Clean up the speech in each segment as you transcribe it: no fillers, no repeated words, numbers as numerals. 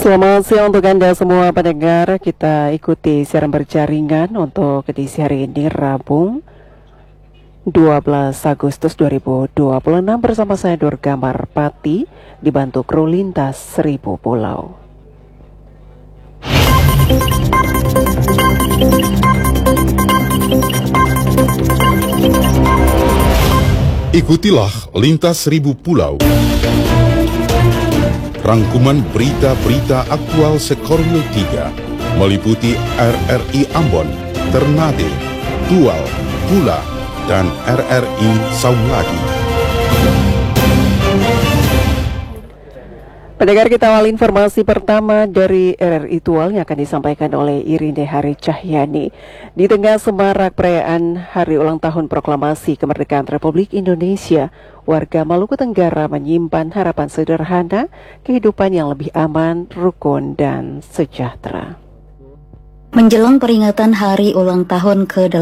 Selamat siang untuk Anda semua pendengar. Kita ikuti siaran berjaringan untuk edisi hari ini Rabu 12 Agustus 2026 bersama saya Durga Marpati dibantu kru lintas 1000 pulau. Ikutilah Lintas 1000 Pulau. Rangkuman berita-berita aktual Sekorwil 3 meliputi RRI Ambon, Ternate, Tual, Pula, dan RRI Saulagi. Pendengar, kita awal informasi pertama dari RRI Tual yang akan disampaikan oleh Irinde Hari Cahyani. Di tengah semarak perayaan Hari Ulang Tahun Proklamasi Kemerdekaan Republik Indonesia, warga Maluku Tenggara menyimpan harapan sederhana, kehidupan yang lebih aman, rukun, dan sejahtera. Menjelang peringatan Hari Ulang Tahun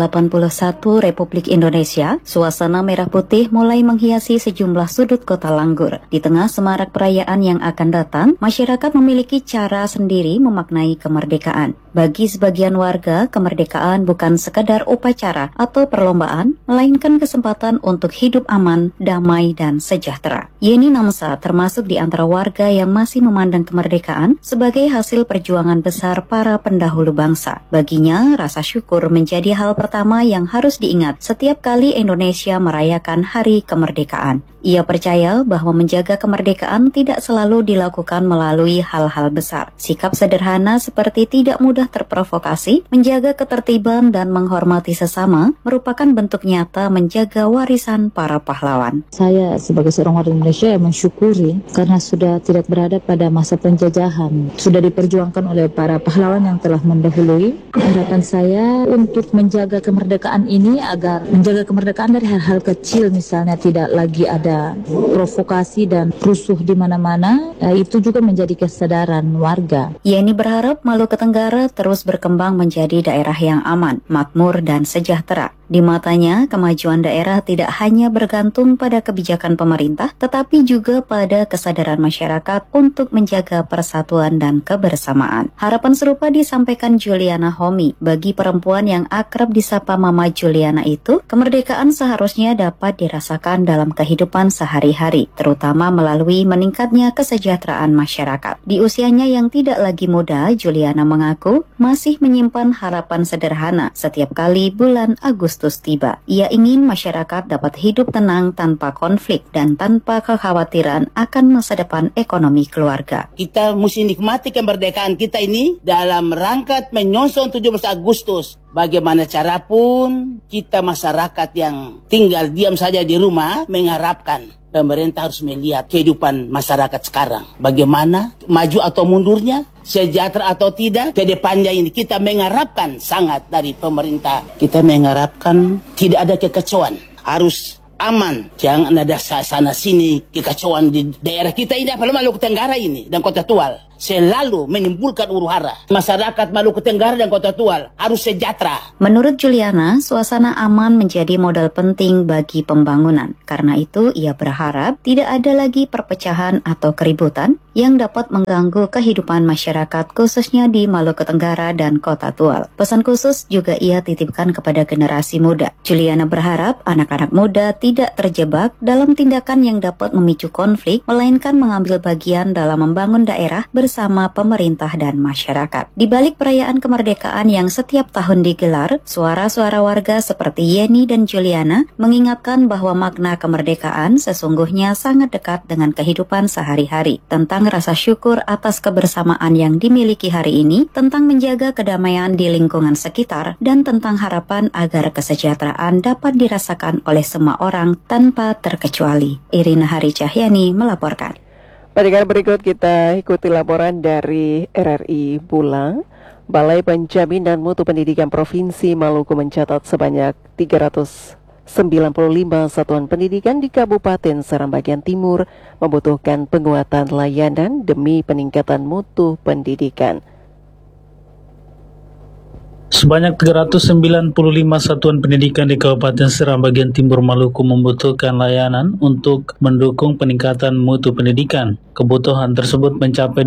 ke-81 Republik Indonesia, suasana merah putih mulai menghiasi sejumlah sudut kota Langgur. Di tengah semarak perayaan yang akan datang, masyarakat memiliki cara sendiri memaknai kemerdekaan. Bagi sebagian warga, kemerdekaan bukan sekadar upacara atau perlombaan, melainkan kesempatan untuk hidup aman, damai, dan sejahtera. Yeni Namsa termasuk di antara warga yang masih memandang kemerdekaan sebagai hasil perjuangan besar para pendahulu bangsa. Baginya, rasa syukur menjadi hal pertama yang harus diingat setiap kali Indonesia merayakan Hari Kemerdekaan. Ia percaya bahwa menjaga kemerdekaan tidak selalu dilakukan melalui hal-hal besar. Sikap sederhana seperti tidak mudah terprovokasi, menjaga ketertiban dan menghormati sesama merupakan bentuk nyata menjaga warisan para pahlawan. Saya sebagai seorang warga Indonesia yang mensyukuri karena sudah tidak berada pada masa penjajahan, sudah diperjuangkan oleh para pahlawan yang telah mendahului. Harapan saya untuk menjaga kemerdekaan ini agar menjaga kemerdekaan dari hal-hal kecil, misalnya tidak lagi ada provokasi dan rusuh di mana-mana, itu juga menjadi kesadaran warga. Yeni berharap Maluku Tenggara terus berkembang menjadi daerah yang aman, makmur, dan sejahtera. Di matanya, kemajuan daerah tidak hanya bergantung pada kebijakan pemerintah, tetapi juga pada kesadaran masyarakat untuk menjaga persatuan dan kebersamaan. Harapan serupa disampaikan Juliana Homi. Bagi perempuan yang akrab disapa Mama Juliana itu, kemerdekaan seharusnya dapat dirasakan dalam kehidupan sehari-hari, terutama melalui meningkatnya kesejahteraan masyarakat. Di usianya yang tidak lagi muda, Juliana mengaku masih menyimpan harapan sederhana setiap kali bulan Agustus tiba. Ia ingin masyarakat dapat hidup tenang tanpa konflik dan tanpa kekhawatiran akan masa depan ekonomi keluarga. Kita mesti nikmati kemerdekaan kita ini dalam rangka menyongsong 17 Agustus. Bagaimana cara pun kita masyarakat yang tinggal diam saja di rumah mengharapkan pemerintah harus melihat kehidupan masyarakat sekarang. Bagaimana maju atau mundurnya, sejahtera atau tidak, ke depannya ini kita mengharapkan sangat dari pemerintah. Kita mengharapkan tidak ada kekacauan, harus aman, jangan ada sana sini kekacauan di daerah kita ini, apalagi Maluku Tenggara ini dan Kota Tual. Selalu menimbulkan huru-hara. Masyarakat Maluku Tenggara dan Kota Tual harus sejahtera. Menurut Juliana, suasana aman menjadi modal penting bagi pembangunan. Karena itu, ia berharap tidak ada lagi perpecahan atau keributan yang dapat mengganggu kehidupan masyarakat, khususnya di Maluku Tenggara dan Kota Tual. Pesan khusus juga ia titipkan kepada generasi muda. Juliana berharap anak-anak muda tidak terjebak dalam tindakan yang dapat memicu konflik, melainkan mengambil bagian dalam membangun daerah bersama pemerintah dan masyarakat. Di balik perayaan kemerdekaan yang setiap tahun digelar, suara-suara warga seperti Yeni dan Juliana mengingatkan bahwa makna kemerdekaan sesungguhnya sangat dekat dengan kehidupan sehari-hari, tentang rasa syukur atas kebersamaan yang dimiliki hari ini, tentang menjaga kedamaian di lingkungan sekitar, dan tentang harapan agar kesejahteraan dapat dirasakan oleh semua orang tanpa terkecuali. Irina Hari Cahyani melaporkan. Pendengar, berikut kita ikuti laporan dari RRI Pulang. Balai Penjamin dan Mutu Pendidikan Provinsi Maluku mencatat sebanyak 395 satuan pendidikan di Kabupaten Seram bagian timur membutuhkan penguatan layanan demi peningkatan mutu pendidikan. Sebanyak 395 satuan pendidikan di Kabupaten Seram bagian timur Maluku membutuhkan layanan untuk mendukung peningkatan mutu pendidikan. Kebutuhan tersebut mencapai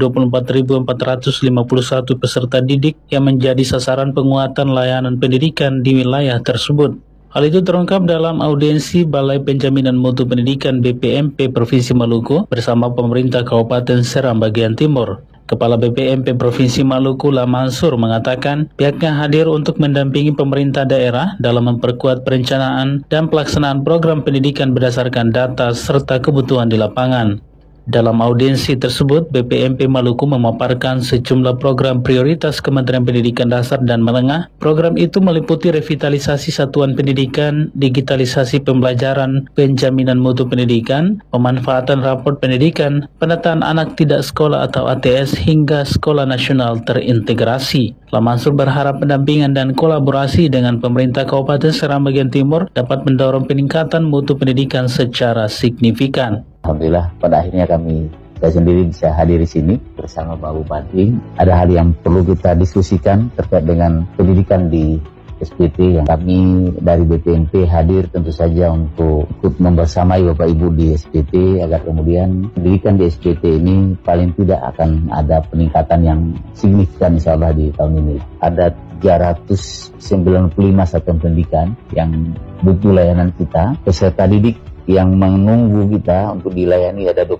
24.451 peserta didik yang menjadi sasaran penguatan layanan pendidikan di wilayah tersebut. Hal itu terungkap dalam audiensi Balai Penjaminan Mutu Pendidikan BPMP Provinsi Maluku bersama pemerintah Kabupaten Seram bagian timur. Kepala BPMP Provinsi Maluku Lamansur mengatakan pihaknya hadir untuk mendampingi pemerintah daerah dalam memperkuat perencanaan dan pelaksanaan program pendidikan berdasarkan data serta kebutuhan di lapangan. Dalam audiensi tersebut, BPMP Maluku memaparkan sejumlah program prioritas Kementerian Pendidikan Dasar dan Menengah. Program itu meliputi revitalisasi satuan pendidikan, digitalisasi pembelajaran, penjaminan mutu pendidikan, pemanfaatan raport pendidikan, penataan anak tidak sekolah atau ATS hingga sekolah nasional terintegrasi. Lamansur berharap pendampingan dan kolaborasi dengan pemerintah Kabupaten Seram bagian Timur dapat mendorong peningkatan mutu pendidikan secara signifikan. Alhamdulillah pada akhirnya saya sendiri bisa hadir di sini bersama Pak Bupati. Ada hal yang perlu kita diskusikan terkait dengan pendidikan di SPT yang kami dari BPMP hadir tentu saja untuk ikut membersamai Bapak Ibu di SPT agar kemudian pendidikan di SPT ini paling tidak akan ada peningkatan yang signifikan insyaallah di tahun ini. Ada 395 satuan pendidikan yang butuh layanan kita, peserta didik yang menunggu kita untuk dilayani ada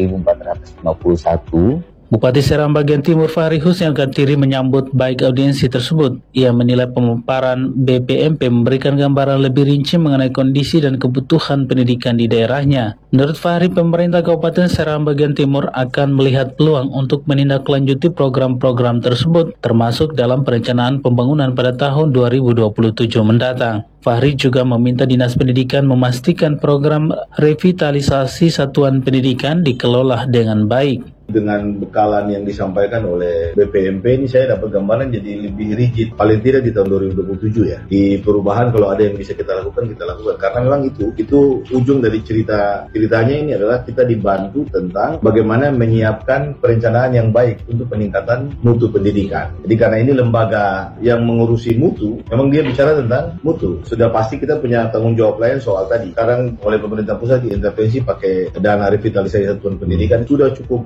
24.451. Bupati Seram bagian Timur Fahri Husni Al-Gatiri menyambut baik audiensi tersebut. Ia menilai pemaparan BPMP memberikan gambaran lebih rinci mengenai kondisi dan kebutuhan pendidikan di daerahnya. Menurut Fahri, pemerintah Kabupaten Seram bagian Timur akan melihat peluang untuk menindaklanjuti program-program tersebut, termasuk dalam perencanaan pembangunan pada tahun 2027 mendatang. Fahri juga meminta Dinas Pendidikan memastikan program revitalisasi satuan pendidikan dikelola dengan baik. Dengan bekalan yang disampaikan oleh BPMP ini saya dapat gambaran jadi lebih rigid, paling tidak di tahun 2027 ya. Di perubahan kalau ada yang bisa kita lakukan karena memang itu ujung dari ceritanya ini adalah kita dibantu tentang bagaimana menyiapkan perencanaan yang baik untuk peningkatan mutu pendidikan. Jadi karena ini lembaga yang mengurusi mutu, memang dia bicara tentang mutu. Sudah pasti kita punya tanggung jawab lain soal tadi. Sekarang oleh pemerintah pusat diintervensi pakai dana revitalisasi satuan pendidikan sudah cukup